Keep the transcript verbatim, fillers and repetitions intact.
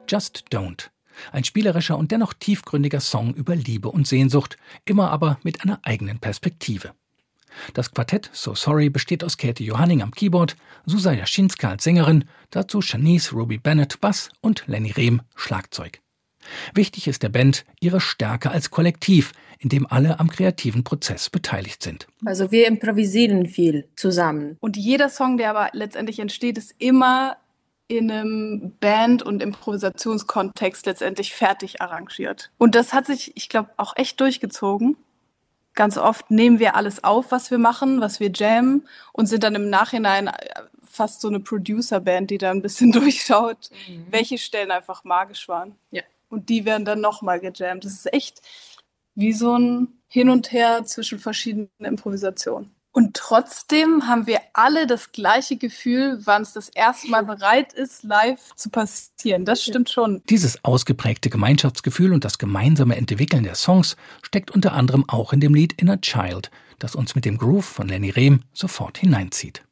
Just Don't. Ein spielerischer und dennoch tiefgründiger Song über Liebe und Sehnsucht, immer aber mit einer eigenen Perspektive. Das Quartett So Sorry besteht aus Katie Johanning am Keyboard, Susa Jaschinska als Sängerin, dazu Shanice Ruby Bennett Bass und Lenny Rehm Schlagzeug. Wichtig ist der Band ihre Stärke als Kollektiv, in dem alle am kreativen Prozess beteiligt sind. Also wir improvisieren viel zusammen. Und jeder Song, der aber letztendlich entsteht, ist immer in einem Band- und Improvisationskontext letztendlich fertig arrangiert. Und das hat sich, ich glaube, auch echt durchgezogen. Ganz oft nehmen wir alles auf, was wir machen, was wir jammen und sind dann im Nachhinein fast so eine Producer-Band, die da ein bisschen durchschaut, mhm. welche Stellen einfach magisch waren. Ja. Und die werden dann nochmal gejammt. Das ist echt wie so ein Hin und Her zwischen verschiedenen Improvisationen. Und trotzdem haben wir alle das gleiche Gefühl, wann es das erste Mal bereit ist, live zu passieren. Das stimmt schon. Dieses ausgeprägte Gemeinschaftsgefühl und das gemeinsame Entwickeln der Songs steckt unter anderem auch in dem Lied Inner Child, das uns mit dem Groove von Lenny Rehm sofort hineinzieht.